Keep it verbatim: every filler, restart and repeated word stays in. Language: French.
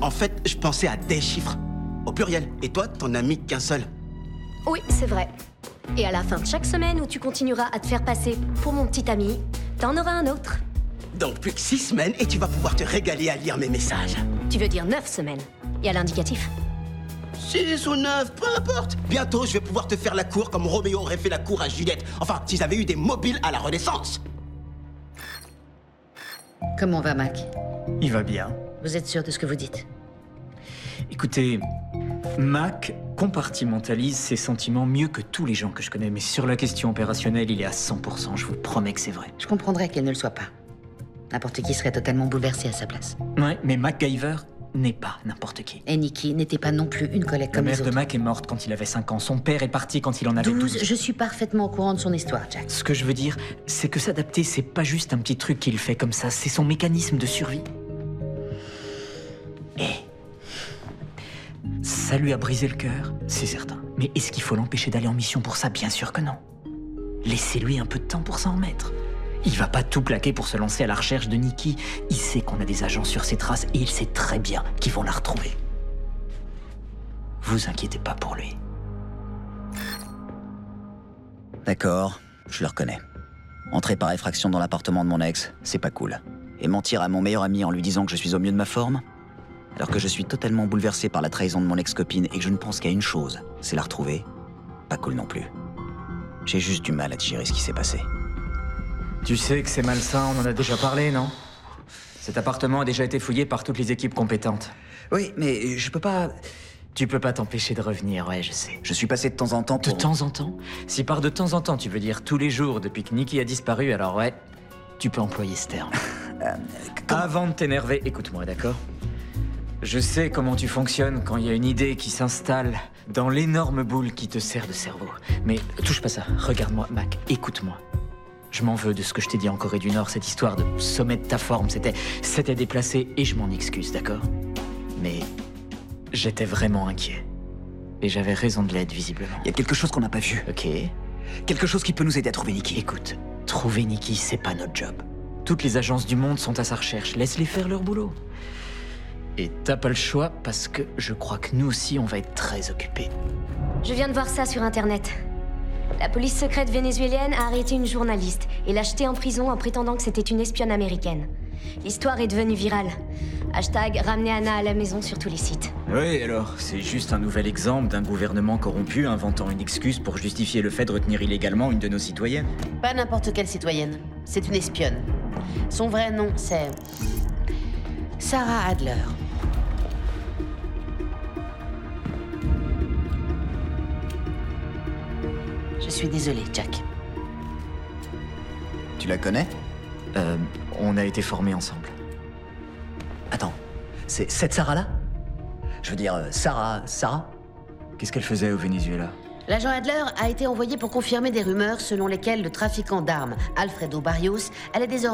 En fait, je pensais à des chiffres. Au pluriel. Et toi, t'en as mis qu'un seul. Oui, c'est vrai. Et à la fin de chaque semaine où tu continueras à te faire passer pour mon petit ami, t'en auras un autre. Donc plus que six semaines et tu vas pouvoir te régaler à lire mes messages. Tu veux dire neuf semaines. Il y a l'indicatif. Six ou neuf, peu importe. Bientôt, je vais pouvoir te faire la cour comme Roméo aurait fait la cour à Juliette. Enfin, s'ils avaient eu des mobiles à la Renaissance. Comment va, Mac? Il va bien. Vous êtes sûr de ce que vous dites? Écoutez, Mac compartimentalise ses sentiments mieux que tous les gens que je connais, mais sur la question opérationnelle, il est à cent pour cent, je vous promets que c'est vrai. Je comprendrais qu'elle ne le soit pas. N'importe qui serait totalement bouleversé à sa place. Ouais, mais MacGyver n'est pas n'importe qui. Et Nikki n'était pas non plus une collègue La comme les mère de autres. Mac est morte quand il avait cinq ans, son père est parti quand il en avait douze. douze, je suis parfaitement au courant de son histoire, Jack. Ce que je veux dire, c'est que s'adapter, c'est pas juste un petit truc qu'il fait comme ça, c'est son mécanisme de survie. Et ça lui a brisé le cœur, c'est certain. Mais est-ce qu'il faut l'empêcher d'aller en mission pour ça? Bien sûr que non. Laissez-lui un peu de temps pour s'en remettre. Il va pas tout plaquer pour se lancer à la recherche de Nikki. Il sait qu'on a des agents sur ses traces et il sait très bien qu'ils vont la retrouver. Vous inquiétez pas pour lui. D'accord, je le reconnais. Entrer par effraction dans l'appartement de mon ex, c'est pas cool. Et mentir à mon meilleur ami en lui disant que je suis au mieux de ma forme, alors que je suis totalement bouleversé par la trahison de mon ex-copine et que je ne pense qu'à une chose, c'est la retrouver, pas cool non plus. J'ai juste du mal à digérer ce qui s'est passé. Tu sais que c'est malsain, on en a déjà parlé, non? Cet appartement a déjà été fouillé par toutes les équipes compétentes. Oui, mais je peux pas... Tu peux pas t'empêcher de revenir, ouais, je sais. Je suis passé de temps en temps De pour... temps en temps? Si par de temps en temps tu veux dire tous les jours depuis que Nikki a disparu, alors ouais, tu peux employer ce terme. Euh, Avant de t'énerver, écoute-moi, d'accord? Je sais comment tu fonctionnes quand il y a une idée qui s'installe dans l'énorme boule qui te sert de cerveau. Mais touche pas ça, regarde-moi, Mac, écoute-moi. Je m'en veux de ce que je t'ai dit en Corée du Nord, cette histoire de sommet de ta forme, c'était, c'était déplacé et je m'en excuse, d'accord? Mais j'étais vraiment inquiet. Et j'avais raison de l'être, visiblement. Il y a quelque chose qu'on n'a pas vu. Ok. Quelque chose qui peut nous aider à trouver Nikki. Écoute, trouver Nikki, c'est pas notre job. Toutes les agences du monde sont à sa recherche. Laisse-les faire leur boulot. Et t'as pas le choix parce que je crois que nous aussi, on va être très occupés. Je viens de voir ça sur Internet. La police secrète vénézuélienne a arrêté une journaliste et l'a jetée en prison en prétendant que c'était une espionne américaine. L'histoire est devenue virale. Hashtag ramener Anna à la maison sur tous les sites. Oui, alors, c'est juste un nouvel exemple d'un gouvernement corrompu inventant une excuse pour justifier le fait de retenir illégalement une de nos citoyennes. Pas n'importe quelle citoyenne. C'est une espionne. Son vrai nom, c'est... Sarah Adler. Je suis désolée, Jack. Tu la connais? Euh, on a été formés ensemble. Attends, c'est cette Sarah-là? Je veux dire, euh, Sarah... Sarah? Qu'est-ce qu'elle faisait au Venezuela? L'agent Adler a été envoyé pour confirmer des rumeurs selon lesquelles le trafiquant d'armes, Alfredo Barrios, allait désormais